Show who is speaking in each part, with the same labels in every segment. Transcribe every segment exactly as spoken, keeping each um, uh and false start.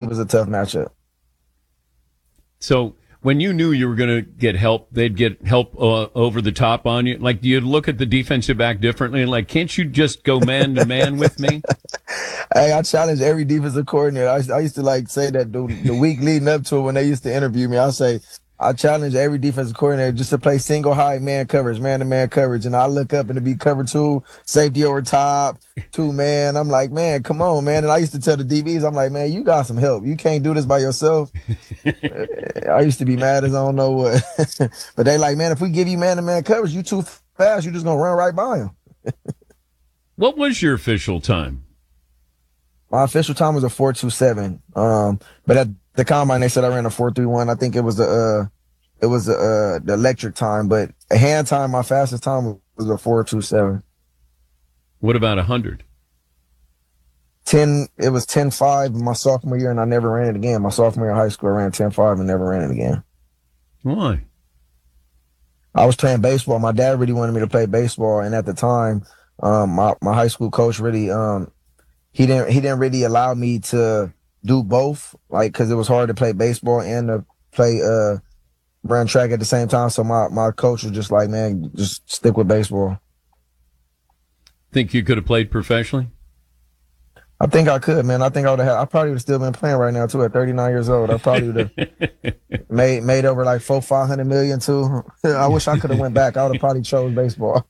Speaker 1: was a tough matchup.
Speaker 2: So when you knew you were going to get help, they'd get help uh, over the top on you. Like, do you look at the defensive back differently? Like, can't you just go man to man with me?
Speaker 1: Hey, I challenge every defensive coordinator. I, I used to like say that the, the week leading up to it when they used to interview me. I say I challenge every defensive coordinator just to play single high man coverage, man to man coverage, and I look up and to be cover two, safety over top, two man. I'm like, man, come on, man. And I used to tell the D Bs, I'm like, man, you got some help. You can't do this by yourself. I used to be mad as I don't know what, but they like, man, if we give you man to man coverage, you too fast. You're just gonna run right by him.
Speaker 2: What was your official time?
Speaker 1: My official time was a four two seven. Um, but at the combine, they said I ran a four three one. I think it was the, uh, it was the, uh, the electric time, but a hand time, my fastest time was a four two seven.
Speaker 2: What about a hundred?
Speaker 1: ten, it was ten five my sophomore year, and I never ran it again. My sophomore year in high school, I ran ten five and never ran it again.
Speaker 2: Why?
Speaker 1: I was playing baseball. My dad really wanted me to play baseball, and at the time, um, my, my high school coach really, um, he didn't, he didn't really allow me to do both, like, cause it was hard to play baseball and to play, uh, run track at the same time. So my, my coach was just like, man, just stick with baseball.
Speaker 2: Think you could have played professionally?
Speaker 1: I think I could, man. I think I would have, I probably would have still been playing right now too at thirty-nine years old. I probably would have made, made over like four, five hundred million too. I wish I could have went back. I would have probably chose baseball.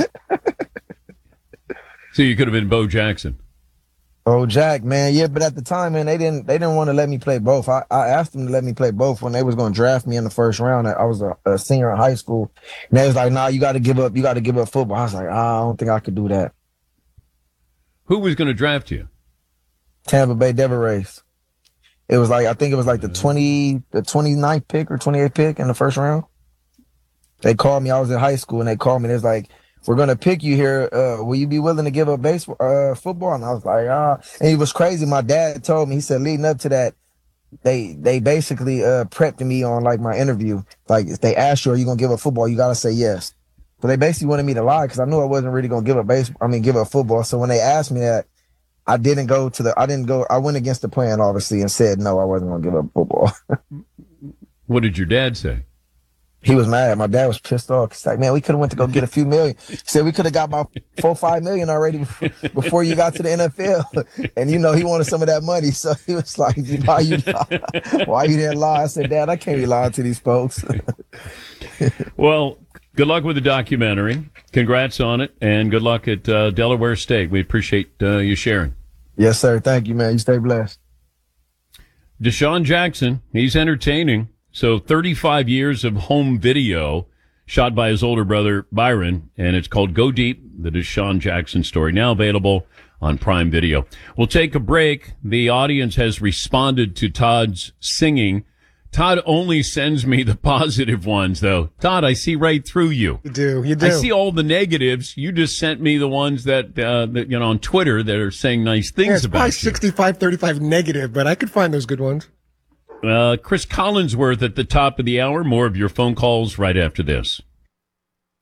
Speaker 2: So you could have been Bo Jackson.
Speaker 1: Oh, Jack, man. Yeah, but at the time, man, they didn't they didn't want to let me play both. I, I asked them to let me play both when they was going to draft me in the first round. I was a, a senior in high school. And they was like, nah, you got to give up. You got to give up football. I was like, ah, I don't think I could do that.
Speaker 2: Who was going to draft you?
Speaker 1: Tampa Bay Devil Rays. It was like, I think it was like the twenty, the twenty-ninth pick or twenty-eighth pick in the first round. They called me. I was in high school, and they called me. They was like, we're going to pick you here. Uh, will you be willing to give up baseball, uh, football? And I was like, ah. And it was crazy. My dad told me, he said, leading up to that, they they basically uh, prepped me on like my interview. Like, if they asked you, are you going to give up football? You got to say yes. So they basically wanted me to lie because I knew I wasn't really going to give up baseball. I mean, give up football. So when they asked me that, I didn't go to the, I didn't go, I went against the plan, obviously, and said, no, I wasn't going to give up football.
Speaker 2: What did your dad say?
Speaker 1: He was mad. My dad was pissed off. He's like, man, we could have went to go get a few million. He said we could have got about four, five million already before, before you got to the N F L. And, you know, he wanted some of that money. So he was like, why you, why you didn't lie? I said, Dad, I can't be lying to these folks.
Speaker 2: Well, good luck with the documentary. Congrats on it. And good luck at uh, Delaware State. We appreciate uh, you sharing.
Speaker 1: Yes, sir. Thank you, man. You stay blessed.
Speaker 2: Deshaun Jackson, he's entertaining. So thirty-five years of home video shot by his older brother, Byron, and it's called Go Deep, the Deshaun Jackson story, now available on Prime Video. We'll take a break. The audience has responded to Todd's singing. Todd only sends me the positive ones, though. Todd, I see right through you.
Speaker 3: You do, you do.
Speaker 2: I see all the negatives. You just sent me the ones that, uh, that you know, on Twitter that are saying nice things
Speaker 3: yeah, it's
Speaker 2: about
Speaker 3: probably
Speaker 2: you.
Speaker 3: sixty-five thirty-five negative, but I could find those good ones.
Speaker 2: Uh, Chris Collinsworth at the top of the hour. More of your phone calls right after this.